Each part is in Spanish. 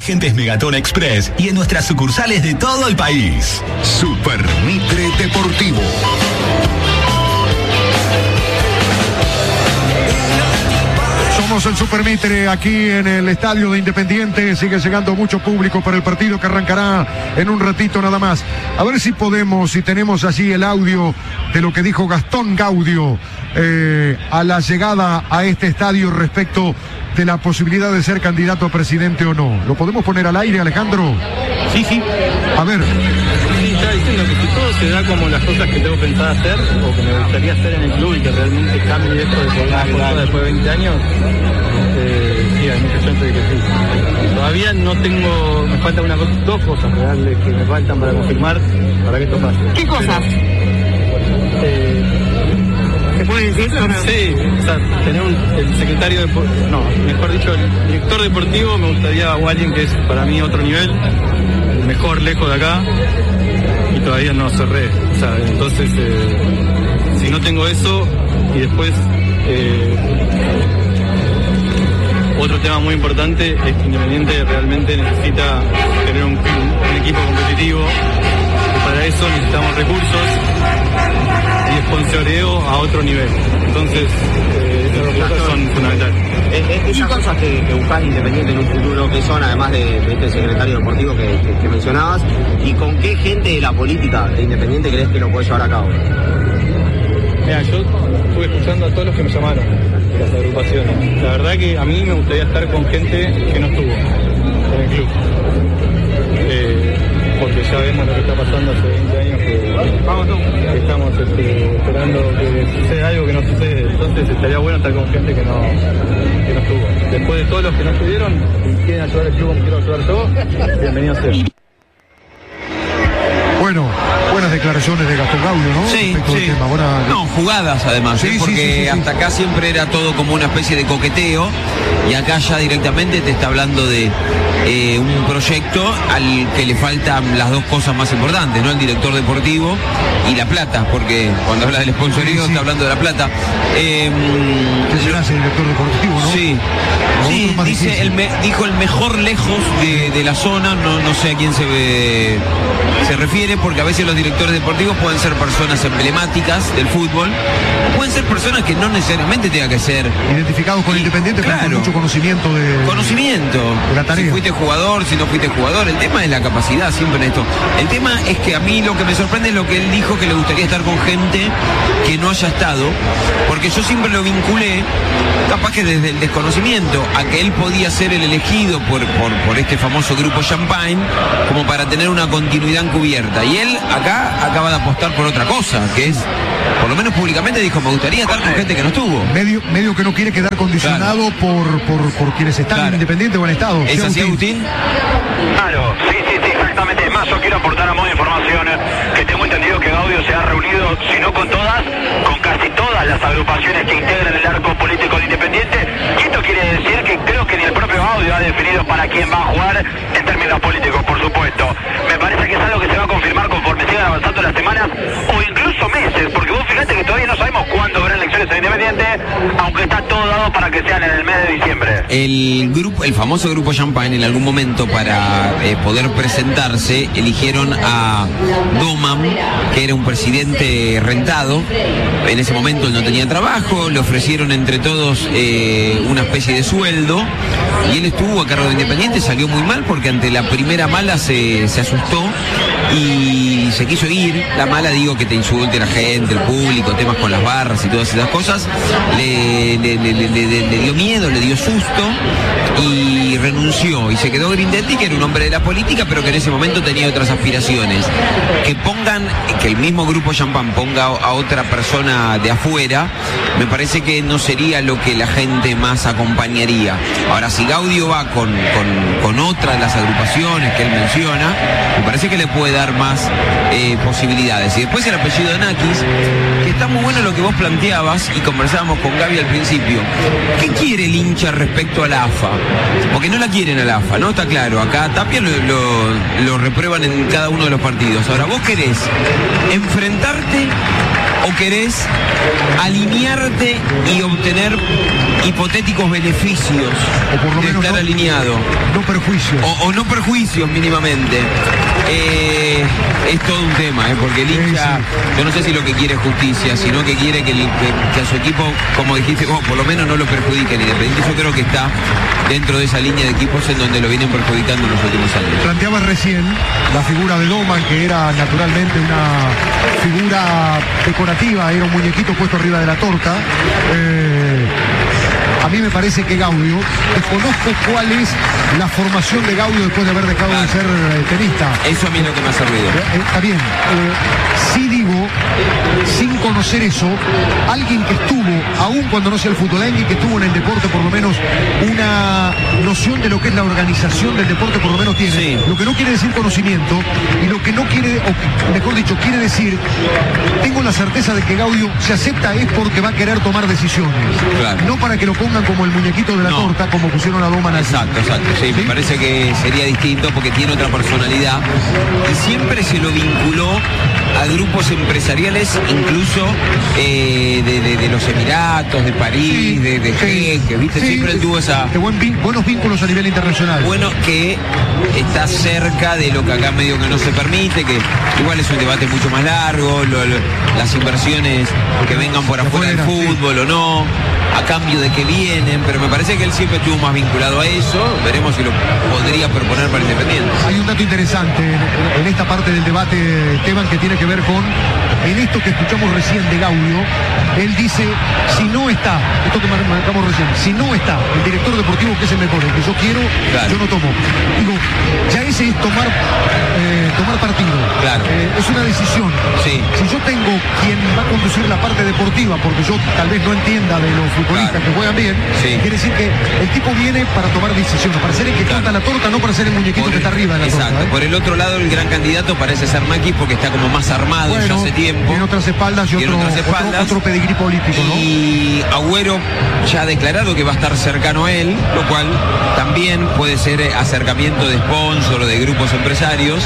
Gentes Megatón Express y en nuestras sucursales de todo el país. Super Mitre Deportivo. Somos el Super Mitre aquí en el estadio de Independiente. Sigue llegando mucho público para el partido que arrancará en un ratito nada más. A ver si podemos, si tenemos allí el audio de lo que dijo Gastón Gaudio a la llegada a este estadio respecto de la posibilidad de ser candidato a presidente o no. ¿Lo podemos poner al aire, Alejandro? Sí. A ver. Sí, está diciendo que si todo se da como las cosas que tengo pensado hacer, o que me gustaría hacer en el club y que realmente cambie esto de poder después de 20 años, sí, hay mucha chance de que sí. Todavía no tengo, me faltan dos cosas reales que me faltan para confirmar, para que esto pase. ¿Qué cosas? ¿Se puede decir eso o no? Sí, o sea, tener el secretario mejor dicho, el director deportivo me gustaría, o alguien que es para mí otro nivel, el mejor lejos de acá, y todavía no cerré. O sea, entonces, si no tengo eso, y después, otro tema muy importante es que Independiente realmente necesita tener un equipo competitivo, y para eso necesitamos recursos y sponsoreo a otro nivel. Entonces, esas dos cosas son fundamentales. Esas cosas que buscás Independiente en un futuro, que son además de este secretario deportivo que mencionabas, y con qué gente de la política de Independiente crees que lo puede llevar a cabo. Mira, yo estuve escuchando a todos los que me llamaron de las agrupaciones. La verdad que a mí me gustaría estar con gente que no estuvo en el club. Porque ya vemos lo que está pasando hace 20 años que estamos esperando que suceda algo que no sucede. Entonces estaría bueno estar con gente que no estuvo. Después de todos los que no estuvieron y quieren ayudar al club como quiero ayudar yo, bienvenido sea. Bueno, buenas declaraciones de Gastón Gaudio, ¿no? Sí. No, jugadas además, porque hasta acá siempre era todo como una especie de coqueteo, y acá ya directamente te está hablando de un proyecto al que le faltan las dos cosas más importantes, ¿no? El director deportivo y la plata, porque cuando habla del sponsorío está hablando de la plata. ¿Qué será ese director deportivo, no? Sí, dice dijo el mejor lejos de la zona, no sé a quién se refiere, porque a veces los directores deportivos pueden ser personas emblemáticas del fútbol, o pueden ser personas que no necesariamente tengan que ser identificados con Independiente, pero con mucho conocimiento de la tarea. Si fuiste jugador, si no fuiste jugador, el tema es la capacidad siempre en esto. El tema es que a mí lo que me sorprende es lo que él dijo, que le gustaría estar con gente que no haya estado, porque yo siempre lo vinculé, capaz que desde el desconocimiento, a que él podía ser el elegido por este famoso grupo Champagne, como para tener una continuidad encubierta. Y él acá acaba de apostar por otra cosa, que es, por lo menos públicamente dijo, me gustaría estar con gente que no estuvo. Medio que no quiere quedar condicionado por quienes están en Independiente o en Estado. ¿Es así, Agustín? Claro, sí, exactamente. Es más, yo quiero aportar a modo de información que tengo entendido que Gaudio se ha reunido, si no con todas, con casi todas las agrupaciones que integran el arco político de Independiente. Y esto quiere decir que creo que ni el propio Gaudio ha definido para quién va a jugar en términos políticos, por supuesto. Me parece que es algo que se va a confirmar conforme sigan avanzando las semanas o incluso meses, porque vos fíjate que todavía no sabemos cuándo habrá elecciones en Independiente, aunque está todo dado para que sean en el mes de diciembre. El famoso grupo Champagne, en algún momento, para poder presentarse, eligieron a Doman, que era un presidente rentado. En ese momento él no tenía trabajo, le ofrecieron entre todos una especie de sueldo, y él estuvo a cargo de Independiente, salió muy mal porque ante la primera mala se asustó y se quiso ir. La mala, digo, que te insulte la gente, el público, temas con las barras y todas esas cosas, le dio miedo, le dio susto y renunció, y se quedó Grindetti, que era un hombre de la política, pero que en ese momento tenía otras aspiraciones. Que el mismo grupo Champagne ponga a otra persona de afuera, me parece que no sería lo que la gente más acompañaría. Ahora, si Gaudio va con otra de las agrupaciones que él menciona, me parece que le puede dar más posibilidades. Y después el apellido de Nakis, que está muy bueno lo que vos planteabas, y conversábamos con Gaby al principio. ¿Qué quiere el hincha respecto a la AFA? Porque no la quieren a la AFA, ¿no? Está claro, acá Tapia lo reprueban en cada uno de los partidos. Ahora, vos querés enfrentarte o querés alinearte y obtener hipotéticos beneficios o por lo de menos estar no, alineado? No perjuicios. O no perjuicios mínimamente. Es todo un tema, porque el hincha, yo no sé si lo que quiere es justicia, sino que quiere que a su equipo, como dijiste vos, por lo menos no lo perjudiquen. Independiente yo creo que está dentro de esa línea de equipos en donde lo vienen perjudicando en los últimos años. Planteabas recién la figura de Doman, que era naturalmente una figura decorativa, era un muñequito puesto arriba de la torta. A mí me parece que Gaudio, desconozco cuál es la formación de Gaudio después de haber dejado de ser tenista. Eso a mí es lo que me hace ruido. Está bien. Sí digo, sin conocer eso, alguien que estuvo, aún cuando no sea el fútbol, alguien que estuvo en el deporte, por lo menos una noción de lo que es la organización del deporte, por lo menos tiene. Sí. Lo que no quiere decir conocimiento, y lo que no quiere, o mejor dicho, quiere decir, tengo la certeza de que Gaudio se acepta es porque va a querer tomar decisiones. Claro. No para que lo pongan como el muñequito de la torta, como pusieron a Doman. Exacto, sí, me parece que sería distinto porque tiene otra personalidad y siempre se lo vinculó a grupos empresariales, incluso de los Emiratos, de París, de Jeque, ¿viste? Sí, siempre él tuvo esa... buenos vínculos a nivel internacional. Bueno, que está cerca de lo que acá medio que no se permite, que igual es un debate mucho más largo, las inversiones que vengan por afuera del fútbol o no, a cambio de que vienen, pero me parece que él siempre estuvo más vinculado a eso. Veremos si lo podría proponer para Independiente. Hay un dato interesante en esta parte del debate, Esteban, que tiene que ver con, en esto que escuchamos recién de Gaudio, él dice, si no está, esto que marcamos recién, si no está el director deportivo que es el mejor, el que yo quiero, claro, yo no tomo. Digo, ya ese es tomar partido. Claro. Es una decisión. Sí. Si yo tengo quien va a conducir la parte deportiva, porque yo tal vez no entienda de los futbolistas, claro, que juegan bien, sí, quiere decir que el tipo viene para tomar decisiones, para ser el que corta la torta, no para ser el muñequito que está arriba de la torta. Exacto. Por el otro lado, el gran candidato parece ser Maquis porque está como más armado, bueno, ya hace tiempo. Tiene otras espaldas y otro pedigrí político, ¿no? Y Agüero ya ha declarado que va a estar cercano a él, lo cual también puede ser acercamiento de sponsor o de grupos empresarios.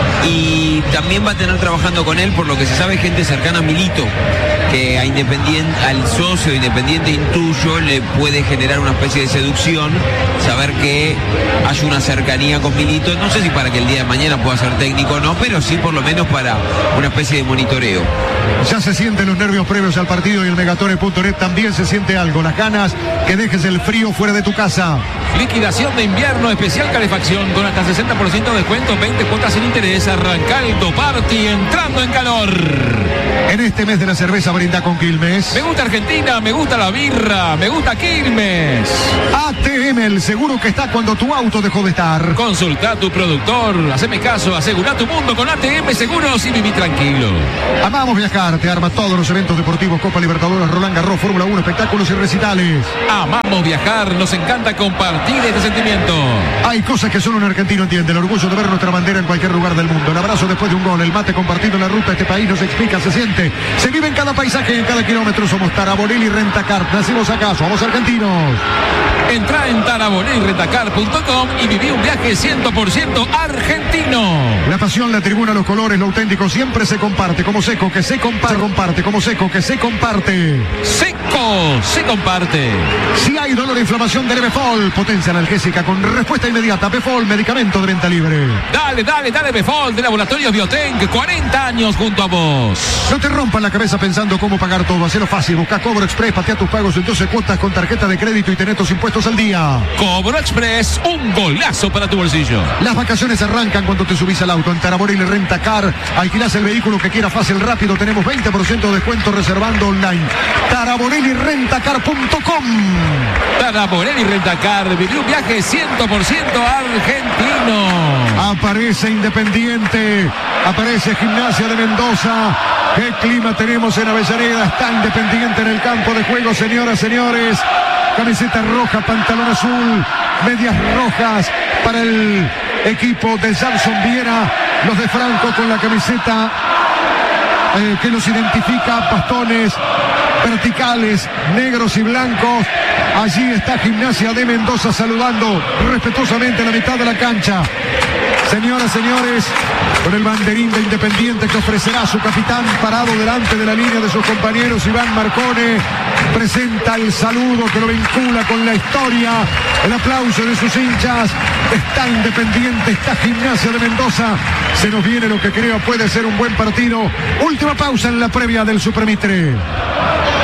Y también va a tener trabajando con él, por lo que se sabe, gente cercana a Milito, que a Independiente, al socio de Independiente Intuyo, le puede generar una especie de seducción, saber que hay una cercanía con Milito, no sé si para que el día de mañana pueda ser técnico o no, pero sí por lo menos para una especie de monitoreo. Ya se sienten los nervios previos al partido y el Megatone.net también se siente algo, las ganas que dejes el frío fuera de tu casa. Liquidación de invierno, especial calefacción con hasta 60% de descuento, 20 cuotas sin interés, arrancando party, entrando en calor. En este mes de la cerveza brinda con Quilmes. Me gusta Argentina, me gusta la birra, me gusta Quilmes. ATM, el seguro que está cuando tu auto dejó de estar. Consulta a tu productor, haceme caso, asegura tu mundo con ATM Seguros y viví tranquilo. Amamos viajar, te arma todos los eventos deportivos, Copa Libertadores, Roland Garros, Fórmula 1, espectáculos y recitales. Amamos viajar, nos encanta compartir este sentimiento. Hay cosas que solo un argentino entiende, el orgullo de ver nuestra bandera en cualquier lugar del mundo. El abrazo después de un gol, el mate compartido en la ruta, este país nos explica, se siente, se vive en cada paisaje y en cada kilómetro. Somos Taraborelli Rentacar, nacimos acá, somos argentinos. Entra en taraborellirentacar.com y viví un viaje 100% argentino. La pasión, la tribuna, los colores, lo auténtico siempre se comparte. Como Seco, que se comparte. Como Seco, que se comparte. Seco, se comparte. Si hay dolor e inflamación, de Befol, potencia analgésica con respuesta inmediata. Befol, medicamento de venta libre. Dale, Befol, de Laboratorios Biotenk, 40 años junto a vos. No te rompas la cabeza pensando cómo pagar todo. Hacelo fácil, busca Cobro Express, patea tus pagos en 12 cuotas con tarjeta de crédito y tenés tus impuestos al día. Cobro Express, un golazo para tu bolsillo. Las vacaciones arrancan cuando te subís al auto. En Taraborelli Rentacar, alquilás el vehículo que quieras fácil, rápido. Tenemos 20% de descuento reservando online. Taraborellirentacar.com. Taraborelli Rentacar, viví un viaje 100% argentino. Aparece Independiente, aparece Gimnasia de Mendoza. ¿Qué clima tenemos en Avellaneda? Está Independiente en el campo de juego, señoras, señores. Camiseta roja, pantalón azul, medias rojas para el equipo de Samson Viera. Los de Franco con la camiseta que los identifica, bastones verticales, negros y blancos. Allí está Gimnasia de Mendoza saludando respetuosamente a la mitad de la cancha. Señoras, señores, con el banderín de Independiente que ofrecerá su capitán parado delante de la línea de sus compañeros, Iván Marcone presenta el saludo que lo vincula con la historia, el aplauso de sus hinchas. Está Independiente, está Gimnasia de Mendoza. Se nos viene lo que creo puede ser un buen partido. Última pausa en la previa del Supermitre.